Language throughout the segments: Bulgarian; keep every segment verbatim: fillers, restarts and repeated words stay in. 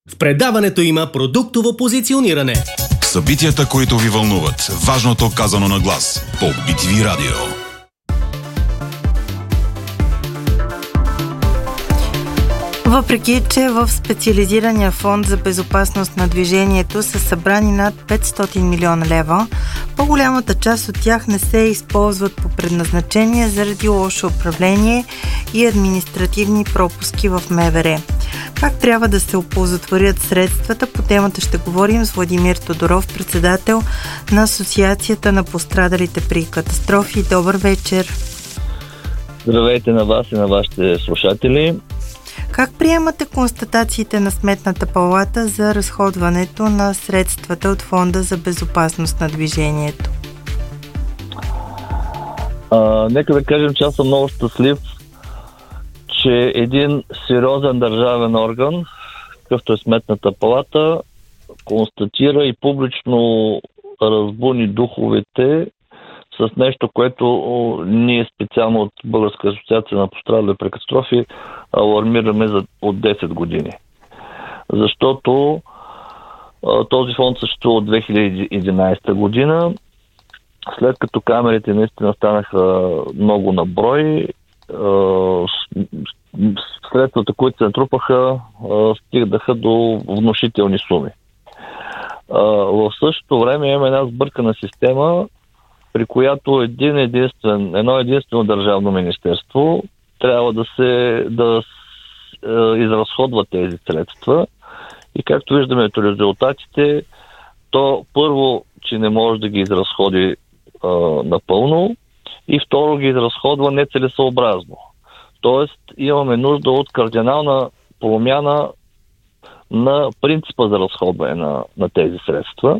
В предаването има продуктово позициониране. Събитията, които ви вълнуват. Важното казано на глас. По Би Ти Ви Радио. Въпреки че в специализирания фонд за безопасност на движението са събрани над петстотин милиона лева, по-голямата част от тях не се използват по предназначение заради лошо управление и административни пропуски в М В Р. Как трябва да се оползотворят средствата? По темата ще говорим с Владимир Тодоров, председател на Асоциацията на пострадалите при катастрофи. Добър вечер! Здравейте на вас и на вашите слушатели! Как приемате констатациите на Сметната палата за разходването на средствата от Фонда за безопасност на движението? А, нека да кажем, че аз съм много щастлив, че един сериозен държавен орган, какъвто е Сметната палата, констатира и публично разбуни духовете с нещо, което ние специално от Българска асоциация на пострадали при катастрофи алармираме за, от десет години. Защото а, този фонд съществува от две хиляди и единадесета година. След като камерите наистина станаха много на брой, а, средствата, които се натрупаха, а, стигнаха до внушителни суми. А, в същото време имаме една сбъркана система, при която един единствен, едно единствено държавно министерство трябва да се да е, изразходва тези средства. И както виждаме от резултатите, то първо, че не може да ги изразходи е, напълно, и второ, ги изразходва нецелесъобразно. Тоест имаме нужда от кардинална промяна на принципа за разходване на, на тези средства.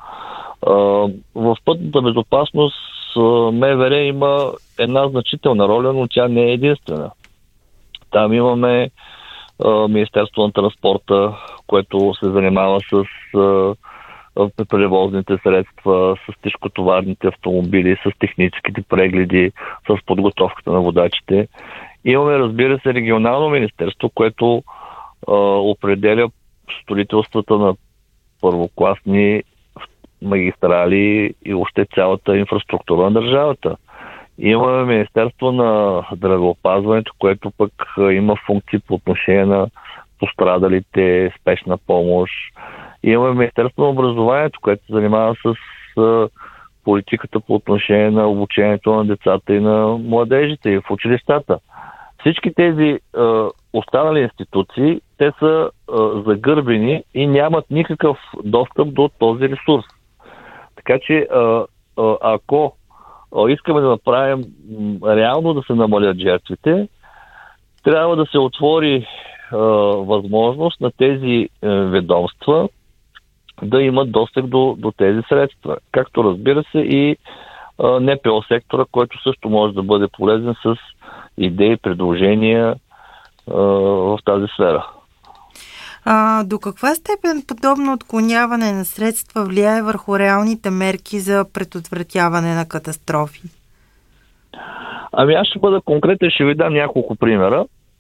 В пътната безопасност М В Р има една значителна роля, но тя не е единствена. Там имаме Министерство на транспорта, което се занимава с превозните средства, с тежкотоварните автомобили, с техническите прегледи, с подготовката на водачите. Имаме, разбира се, регионално министерство, което а, определя строителствата на първокласни магистрали и още цялата инфраструктура на държавата. Имаме Министерство на здравеопазването, което пък има функции по отношение на пострадалите, спешна помощ. Имаме Министерство на образованието, което се занимава с политиката по отношение на обучението на децата и на младежите и в училищата. Всички тези останали институции, те са загърбени и нямат никакъв достъп до този ресурс. Така че, ако искаме да направим реално да се намалят жертвите, трябва да се отвори възможност на тези ведомства да имат достъп до, до тези средства. Както разбира се и Н П О сектора, който също може да бъде полезен с идеи, предложения в тази сфера. А, до каква степен подобно отклоняване на средства влияе върху реалните мерки за предотвратяване на катастрофи? Ами аз ще бъда конкретен, ще ви дам няколко примера.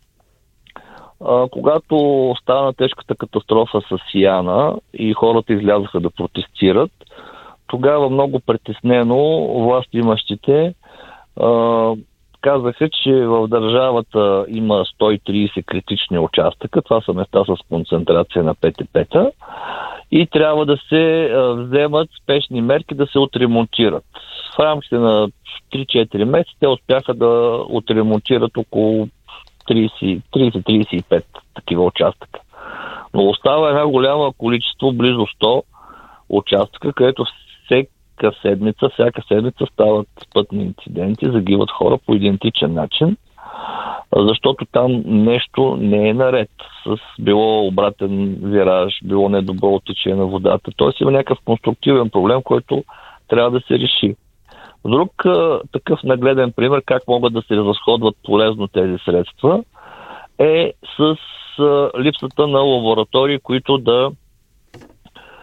А, когато стана тежката катастрофа с Яна и хората излязаха да протестират, тогава много притеснено властимащите а, казаха, че в държавата има сто и тридесет критични участъка. Това са места с концентрация на П Т П-та. И трябва да се вземат спешни мерки да се отремонтират. В рамките на три-четири месеца те успяха да отремонтират около тридесет до тридесет и пет такива участъка. Но остава една голяма количество, близо сто участъка, където всеки Всяка седмица, всяка седмица стават пътни инциденти, загиват хора по идентичен начин, защото там нещо не е наред. С било обратен вираж, било недобро оттечение на водата. Тоест има някакъв конструктивен проблем, който трябва да се реши. Друг такъв нагледен пример, как могат да се разходват полезно тези средства, е с липсата на лаборатории, които да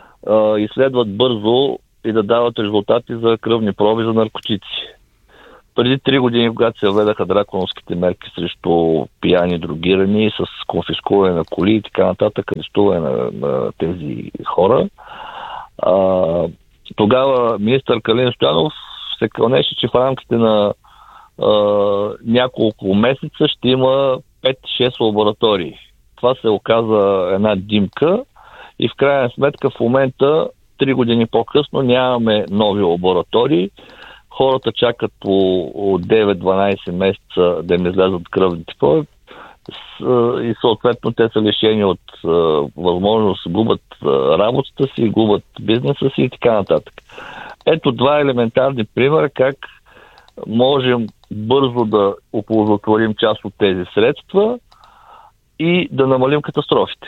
изследват бързо и да дават резултати за кръвни проби за наркотици. преди три години, когато се въведаха драконовските мерки срещу пияни, дрогирани, с конфискуване на коли и така нататък, арестуване на, на тези хора, а, тогава министър Калин Стоянов се кълнеше, че в рамките на а, няколко месеца ще има пет-шест лаборатории. Това се оказа една димка и в крайна сметка в момента, три години по-късно, нямаме нови лаборатории. Хората чакат по девет-дванайсет месеца да им излязат кръвните проби и съответно те са лишени от а, възможност, губят а, работата си, губят бизнеса си и така нататък. Ето два елементарни примера как можем бързо да оползотворим част от тези средства и да намалим катастрофите.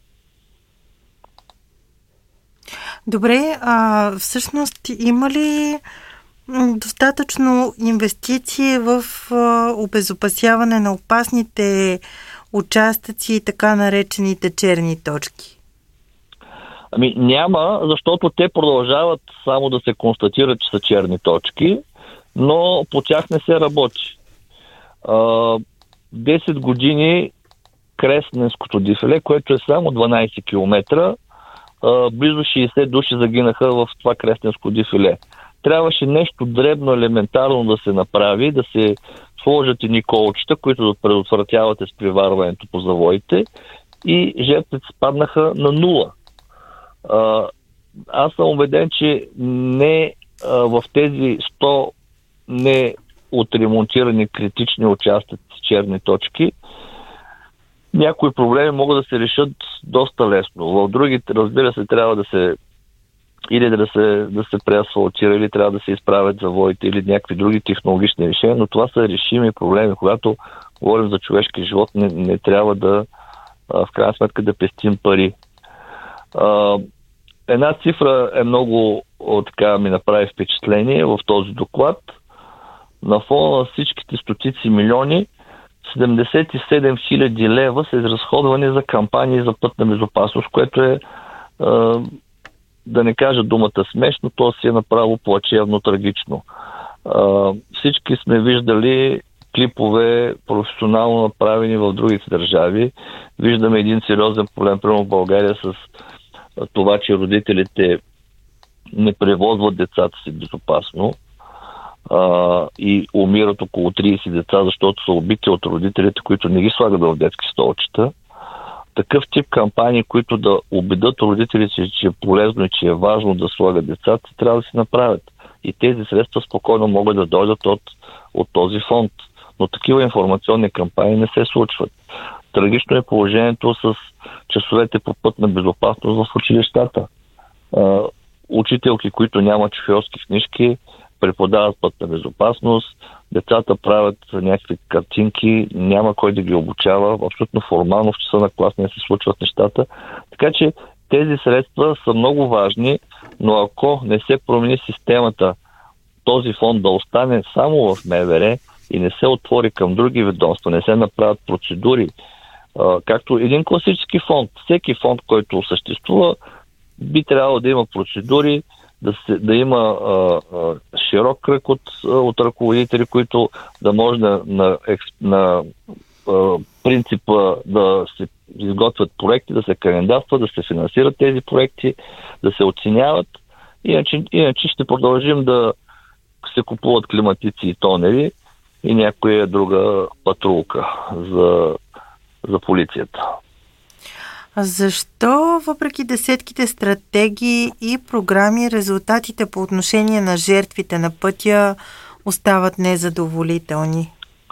Добре, а всъщност има ли достатъчно инвестиции в а, обезопасяване на опасните участъци и така наречените черни точки? Ами няма, защото те продължават само да се констатират, че са черни точки, но по тях не се работи. А, десет години Кресненското дефиле, което е само дванайсет километра, а, близо шейсет души загинаха в това Кресненско дефиле. Трябваше нещо дребно, елементарно да се направи, да се сложат едни колчета, които да предотвратяват изпреварването по завоите и жертвите спаднаха на нула. А, аз съм убеден, че не а, в тези сто не отремонтирани критични участъци с черни точки, някои проблеми могат да се решат доста лесно. В другите, разбира се, трябва да се или да се, да се преасфалтира, или трябва да се изправят завоите, или някакви други технологични решения, но това са решими проблеми. Когато говорим за човешки живот, не, не трябва да в крайна сметка да пестим пари. А, една цифра е много така ми направи впечатление в този доклад. На фона на всичките стотици милиони, седемдесет и седем хиляди лева са изразходвани за кампании за пътна безопасност, което е, а, да не кажа думата смешно, то си е направо плачевно, трагично. А, всички сме виждали клипове професионално направени в другите държави. Виждаме един сериозен проблем, примерно в България, с това, че родителите не превозват децата си безопасно а, и умират около трийсет деца, защото са убити от родителите, които не ги слагат в детски столчета. Такъв тип кампании, които да убедят родителите, че е полезно и че е важно да слагат децата, трябва да се направят. И тези средства спокойно могат да дойдат от, от този фонд. Но такива информационни кампании не се случват. Трагично е положението с часовете по пътна безопасност в училищата. Учителки, които нямат шофьорски книжки, преподават пътна безопасност, децата правят някакви картинки, няма кой да ги обучава, абсолютно формално в часа на клас не се случват нещата. Така че тези средства са много важни, но ако не се промени системата, този фонд да остане само в МВР и не се отвори към други ведомства, не се направят процедури, както един класически фонд, всеки фонд, който съществува, би трябвало да има процедури, да, се, да има а, а, широк кръг от, от ръководители, които да може на, на, на а, принципа да се изготвят проекти, да се кандидатстват, да се финансират тези проекти, да се оценяват. Иначе, иначе ще продължим да се купуват климатици и тонери и някоя друга патрулка за, за полицията. Защо, въпреки десетките стратегии и програми, резултатите по отношение на жертвите на пътя остават незадоволителни?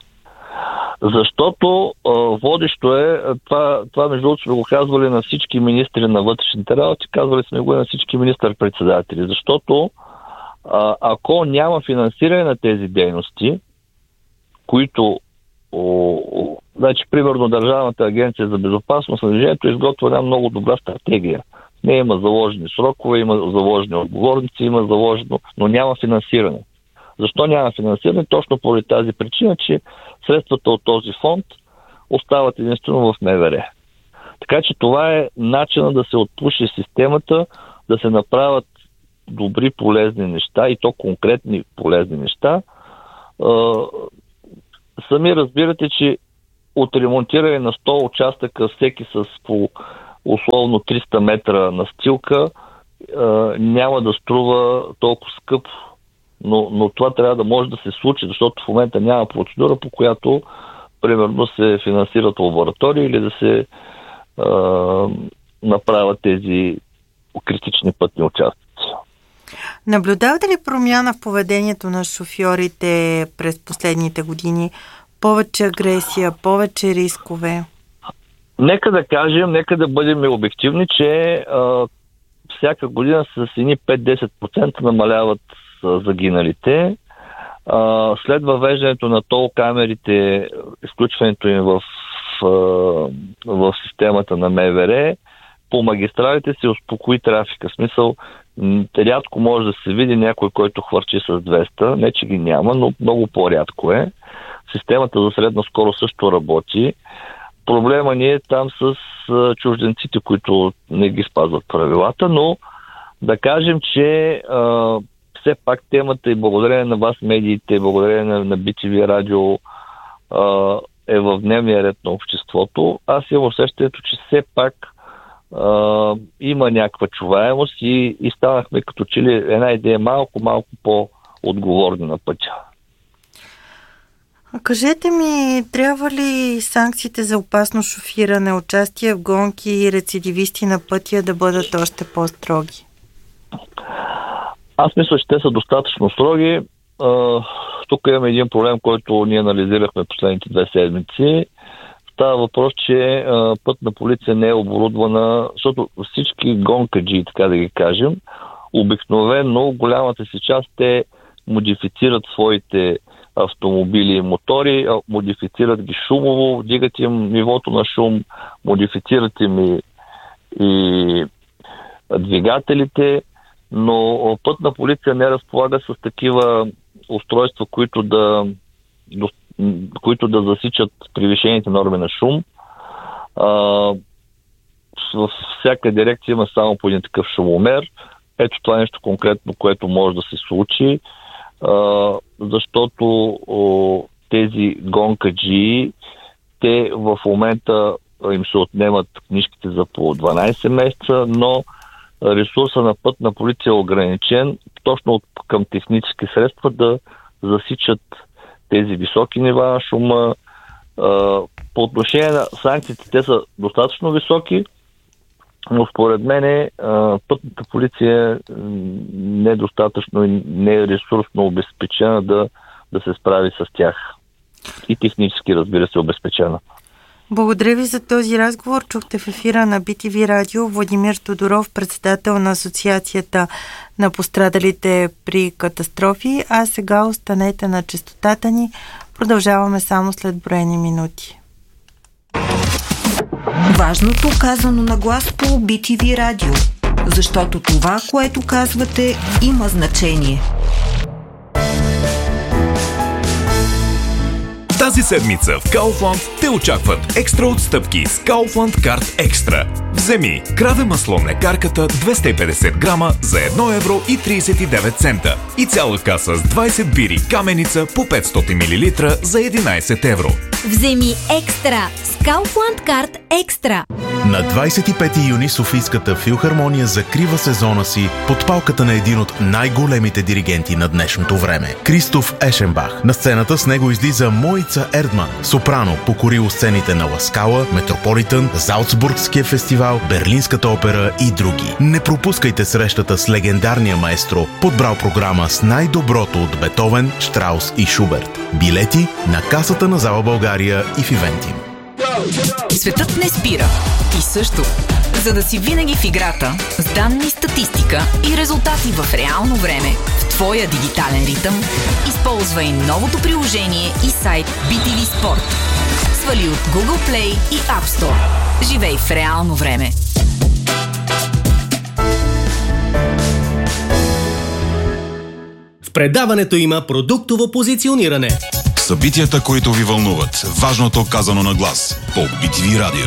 Защото а, водещо е, това, това между другото сме го казвали на всички министри на вътрешните работи, казвали сме го и на всички министър-председатели, защото а, ако няма финансиране на тези дейности, които О, о, значи, примерно, Държавната агенция за безопасност на движението изготвя една много добра стратегия. Не има заложени срокове, има заложени отговорници, има заложено, но няма финансиране. Защо няма финансиране? Точно поради тази причина, че средствата от този фонд остават единствено в МВР. Така че това е начинът да се отпуши системата, да се направят добри полезни неща и то конкретни полезни неща, А, сами разбирате, че от ремонтиране на сто участъка, всеки с по условно триста метра настилка, а, няма да струва толкова скъпо. Но, но това трябва да може да се случи, защото в момента няма процедура, по която примерно се финансират лаборатории или да се а, направят тези критични пътни участъци. Наблюдавате ли промяна в поведението на шофьорите през последните години? Повече агресия, повече рискове? Нека да кажем, нека да бъдем обективни, че а, всяка година с едни пет до десет процента намаляват а, загиналите. А, след въвеждането на тол камерите, изключването им в, в, в системата на МВР, по магистралите се успокои трафика. В смисъл, рядко може да се види някой, който хвърчи с двеста. Не, че ги няма, но много по-рядко е. Системата за средна скорост също работи. Проблема ни е там с чужденците, които не ги спазват правилата, но да кажем, че а, все пак темата и благодарение на вас, медиите, благодарение на, на би ти ви радио а, е в дневния ред на обществото. Аз имам усещането, че все пак а, има някаква чуваемост и, и станахме като че ли една идея малко-малко по-отговорни на пътя. А кажете ми, трябва ли санкциите за опасно шофиране, участие в гонки и рецидивисти на пътя да бъдат още по-строги? Аз мисля, че те са достатъчно строги. А, тук имаме един проблем, който ние анализирахме последните две седмици. Става въпрос, че а, пътна полиция не е оборудвана, защото всички гонкаджи, така да ги кажем, обикновено голямата си част те модифицират своите автомобили и мотори, модифицират ги шумово, вдигат им нивото на шум, модифицират им и, и двигателите, но пътна полиция не разполага с такива устройства, които да, които да засичат превишените норми на шум. А, във всяка дирекция има само по един такъв шумомер. Ето това е нещо конкретно, което може да се случи, а, защото о, тези гонкаджи, те в момента им се отнемат книжките за по дванайсет месеца, но ресурса на пътна полиция е ограничен, точно от, към технически средства да засичат тези високи нива на шума. А, по отношение на санкциите, те са достатъчно високи, но според мен пътната полиция не е достатъчно и не е ресурсно обезпечена да, да се справи с тях. И технически, разбира се, обезпечена. Благодаря ви за този разговор. Чухте в ефира на би ти ви радио Владимир Тодоров, председател на Асоциацията на пострадалите при катастрофи. А сега останете на честотата ни. Продължаваме само след броени минути. Важното казано на глас по би ти ви радио, защото това, което казвате, има значение. Тази седмица в Kaufland те очакват екстра отстъпки с Kaufland Card Extra. Вземи краве масло млекарката двеста и петдесет грама за едно евро и трийсет и девет цента и цяла каса с двайсет бири каменица по петстотин милилитра за единайсет евро. Вземи екстра с Kaufland Card Extra. На двайсет и пети юни Софийската филхармония закрива сезона си под палката на един от най-големите диригенти на днешното време – Кристоф Ешенбах. На сцената с него излиза Моица Ердман, сопрано, покорило сцените на Ла Скала, Метрополитън, Залцбургския фестивал, Берлинската опера и други. Не пропускайте срещата с легендарния маестро, подбрал програма с най-доброто от Бетовен, Штраус и Шуберт. Билети на касата на Зала България и в Ивентим. Светът не спира. И също, за да си винаги в играта, с данни, статистика и резултати в реално време, в твоя дигитален ритъм, използвай новото приложение и сайт би ти ви Sport. Свали от Google Play и App Store. Живей в реално време. В предаването има продуктово позициониране. Събитията, които ви вълнуват. Важното казано на глас. По би ти ви радио.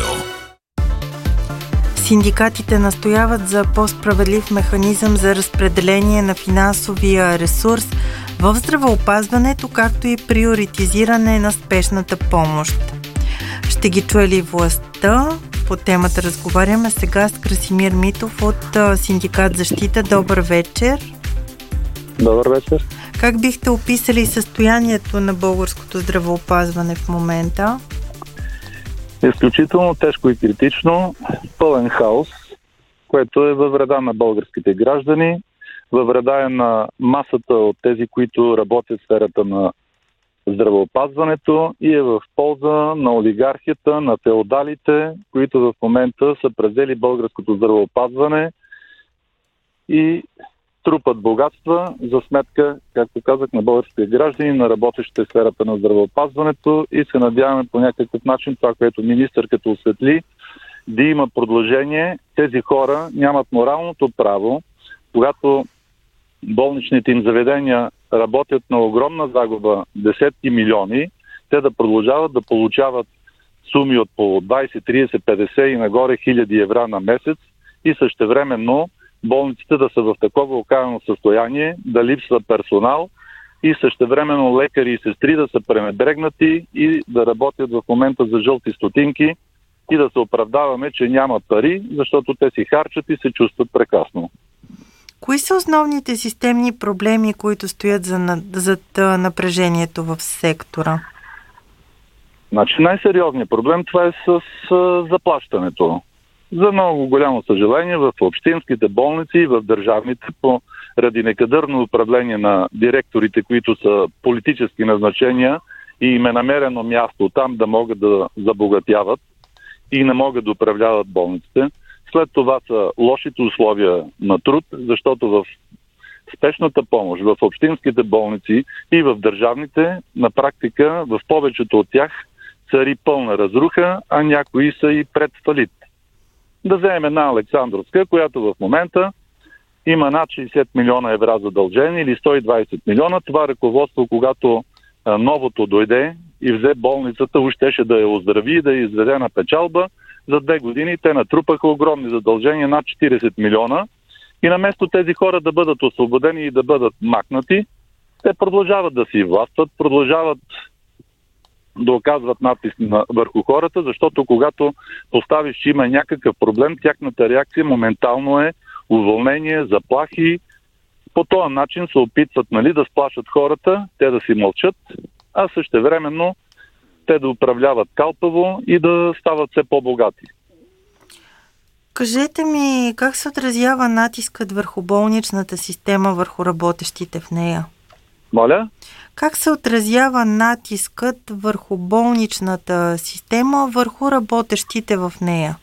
Синдикатите настояват за по-справедлив механизъм за разпределение на финансовия ресурс в здравеопазването, както и приоритизиране на спешната помощ. Ще ги чуе ли властта? По темата разговаряме сега с Красимир Митов от Синдикат Защита. Добър вечер. Добър вечер. Как бихте описали състоянието на българското здравеопазване в момента? Изключително тежко и критично, пълен хаос, което е във вреда на българските граждани, във вреда е на масата от тези, които работят в сферата на здравеопазването и е в полза на олигархията, на феодалите, които в момента са презели българското здравеопазване и трупат богатства за сметка, както казах, на българските граждани, на работещите в сферата на здравеопазването и се надяваме по някакъв начин това, което министър като осветли, да има продължение. Тези хора нямат моралното право, когато болничните им заведения работят на огромна загуба, десетки милиони, те да продължават да получават суми от по двайсет, трийсет, петдесет и нагоре хиляди евро на месец и същевременно болниците да са в такова окаяно състояние, да липсва персонал и същевременно лекари и сестри да са пренебрегнати и да работят в момента за жълти стотинки и да се оправдаваме, че няма пари, защото те си харчат и се чувстват прекрасно. Кои са основните системни проблеми, които стоят за, зад напрежението в сектора? Значи най-сериозният проблем това е с, с заплащането. За много голямо съжаление в общинските болници и в държавните поради некадърно управление на директорите, които са политически назначения и им е намерено място там да могат да забогатяват и не могат да управляват болниците. След това са лошите условия на труд, защото в спешната помощ, в общинските болници и в държавните, на практика в повечето от тях цари пълна разруха, а някои са и пред фалит. Да вземем една Александровска, която в момента има над шейсет милиона евро задължени или сто и двайсет милиона. Това ръководство, когато а, новото дойде и взе болницата, уж щеше да я оздрави и да я изведе на печалба. За две години те натрупаха огромни задължения, над четирийсет милиона. И наместо тези хора да бъдат освободени и да бъдат махнати, те продължават да си властват, продължават да оказват натиск върху хората, защото когато поставиш, че има някакъв проблем, тяхната реакция моментално е уволнение, заплахи. По този начин се опитват, нали, да сплашат хората, те да си мълчат, а същевременно те да управляват калпаво и да стават все по-богати. Кажете ми, как се отразява натискът върху болничната система, върху работещите в нея? Моля? Как се отразява натискът върху болничната система, върху работещите в нея?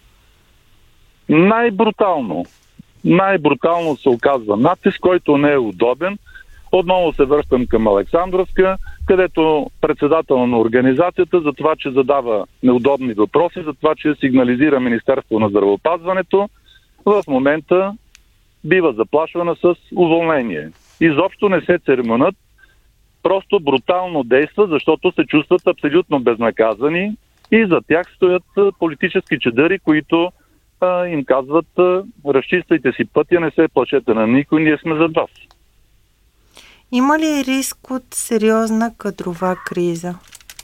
Най-брутално. Най-брутално се оказва натиск, който не е удобен. Отново се връщам към Александровска, където председател на организацията за това, че задава неудобни въпроси, за това, че сигнализира Министерство на здравеопазването, в момента бива заплашвана с уволнение. Изобщо не се церемонят, просто брутално действа, защото се чувстват абсолютно безнаказани и за тях стоят политически чадъри, които а, им казват: разчиствайте си пътя, не се плашете на никой, ние сме зад вас. Има ли риск от сериозна кадрова криза?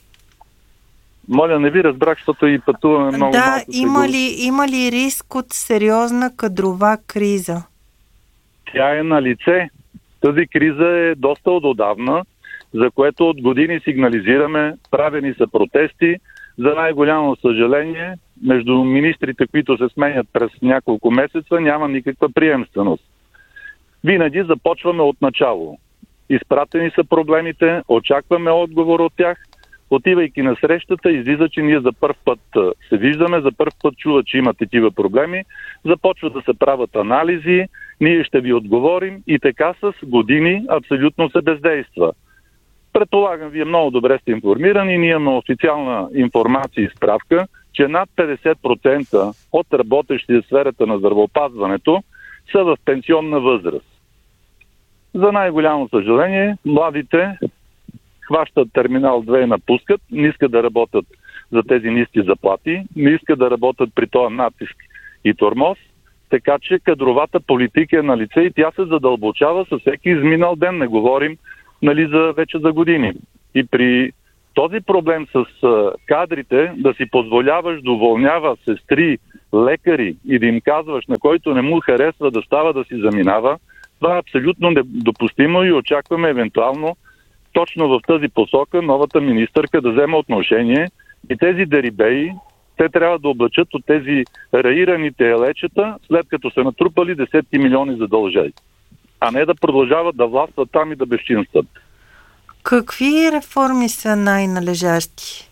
Моля, не ви разбрах, защото и пътуваме много да, малко. Да, има ли, има ли риск от сериозна кадрова криза? Тя е на лице. Тази криза е доста отдавна, за което от години сигнализираме, правени са протести. За най-голямо съжаление, между министрите, които се сменят през няколко месеца, няма никаква приемственост. Винаги започваме от начало. Изпратени са проблемите, очакваме отговор от тях. Отивайки на срещата, излиза, че ние за първ път се виждаме, за първ път чува, че има такива проблеми, започва да се правят анализи, ние ще ви отговорим и така с години абсолютно се бездейства. Предполагам, вие много добре сте информирани, ние имаме официална информация и справка, че над петдесет процента от работещи в сферата на здравеопазването са в пенсионна възраст. За най-голямо съжаление, младите хващат терминал две и напускат, не искат да работят за тези ниски заплати, не искат да работят при този натиск и тормоз, така че кадровата политика е на лице и тя се задълбочава със всеки изминал ден. Не говорим нали, за, вече за години. И при този проблем с а, кадрите, да си позволяваш да уволнява сестри, лекари и да им казваш, на който не му харесва да става да си заминава, това е абсолютно недопустимо и очакваме евентуално точно в тази посока новата министърка да взема отношение и тези дерибеи, те трябва да облачат от тези раираните елечета, след като са натрупали десетки милиони задължения, а не да продължават да властват там и да безчинстват. Какви реформи са най-належащи?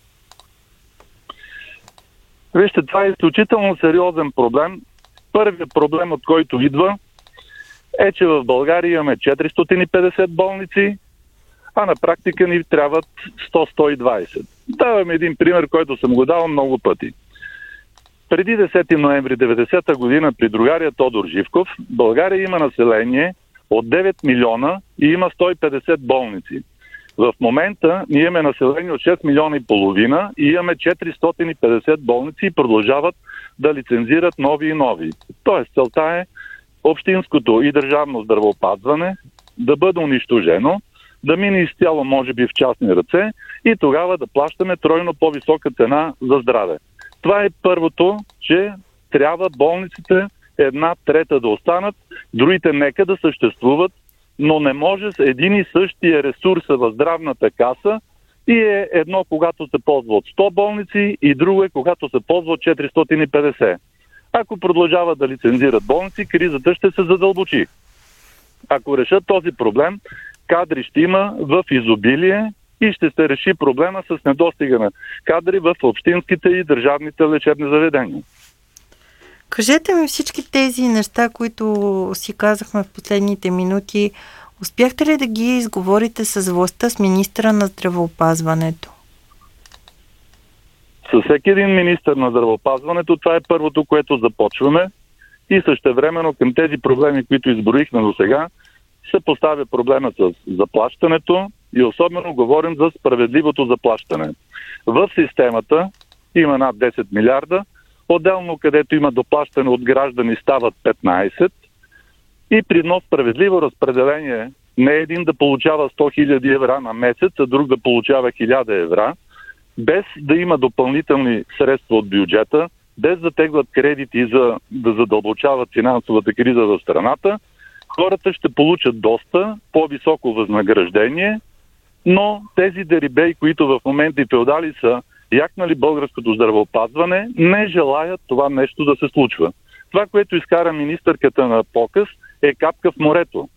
Вижте, това е изключително сериозен проблем. Първият проблем, от който идва, е, че в България имаме четиристотин и петдесет болници, а на практика ни трябват сто до сто и двайсет. Давам един пример, който съм го давал много пъти. Преди десети ноември деветдесета година при другария Тодор Живков, България има население от девет милиона и има сто и петдесет болници. В момента ние имаме население от шест милиона и половина и имаме четиристотин и петдесет болници и продължават да лицензират нови и нови. Тоест целта е общинското и държавно здравеопазване да бъде унищожено, да мине изцяло може би в частни ръце и тогава да плащаме тройно по-висока цена за здраве. Това е първото, че трябва болниците една трета да останат, другите нека да съществуват, но не може с един и същия ресурса в здравната каса и е едно когато се ползва от сто болници и друго е когато се ползва от четиристотин и петдесет. Ако продължават да лицензират болници, кризата ще се задълбочи. Ако решат този проблем, кадри ще има в изобилие и ще се реши проблема с недостига на кадри в общинските и държавните лечебни заведения. Кажете ми всички тези неща, които си казахме в последните минути, успяхте ли да ги изговорите с властта, с министъра на здравеопазването? Със всеки един министър на здравеопазването това е първото, което започваме и същевременно към тези проблеми, които изброихме до сега, се поставя проблема с заплащането и особено говорим за справедливото заплащане. В системата има над десет милиарда, отделно където има доплащане от граждани стават петнайсет и при едно справедливо разпределение не един да получава сто хиляди евро на месец, а друг да получава хиляда евро, без да има допълнителни средства от бюджета, без да теглят кредити за да задълбочават финансовата криза в страната, хората ще получат доста по-високо възнаграждение, но тези дерибеи, които в момента и феодали са якнали българското здравеопазване, не желаят това нещо да се случва. Това, което изкара министърката на показ, е капка в морето.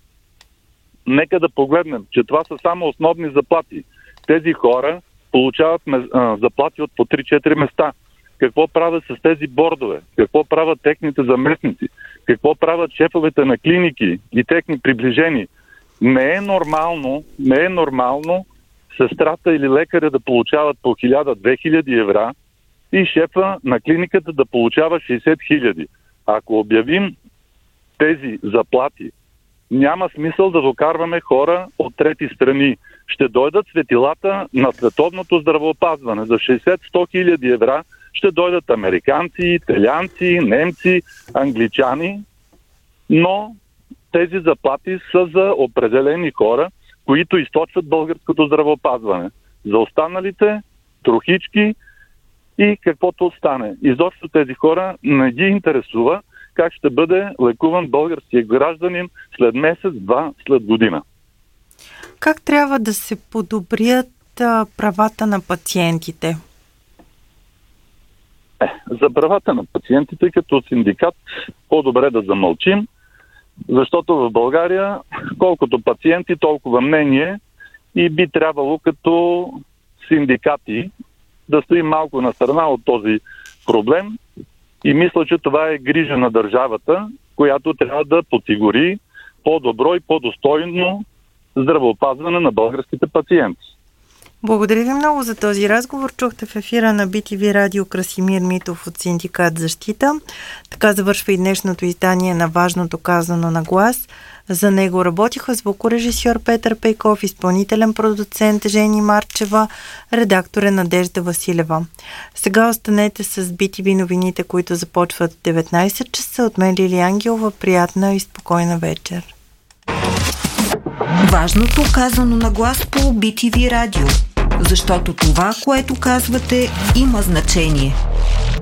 Нека да погледнем, че това са само основни заплати. Тези хора получават заплати от по три-четири места. Какво правят с тези бордове? Какво правят техните заместници? Какво правят шефовете на клиники и техни приближени? Не е нормално, не е нормално сестрата или лекаря да получават по хиляда-две хиляди евро и шефа на клиниката да получава шейсет хиляди. Ако обявим тези заплати, няма смисъл да докарваме хора от трети страни. Ще дойдат светилата на световното здравеопазване. За шейсет-сто хиляди евро ще дойдат американци, италианци, немци, англичани, но тези заплати са за определени хора, които източват българското здравеопазване. За останалите трохички и каквото стане. Изобщо тези хора не ги интересува как ще бъде лекуван българския гражданин след месец, два, след година. Как трябва да се подобрят а, правата на пациентите? Е, за правата на пациентите като синдикат по-добре да замълчим, защото в България колкото пациенти, толкова мнение и би трябвало като синдикати да стоим малко на страна от този проблем и мисля, че това е грижа на държавата, която трябва да подсигури по-добро и по-достойно здравеопазване на българските пациенти. Благодаря ви много за този разговор. Чухте в ефира на Би Ти Ви радио Красимир Митов от Синдикат Защита. Така завършва и днешното издание на Важното казано на глас. За него работиха звукорежисьор Петър Пейков, изпълнителен продуцент Жени Марчева, редактор е Надежда Василева. Сега останете с Би Ти Ви новините, които започват в деветнайсет часа. От мен Лили Ангелова. Приятна и спокойна вечер. Важното казано на глас по Би Ти Ви радио, защото това, което казвате, има значение.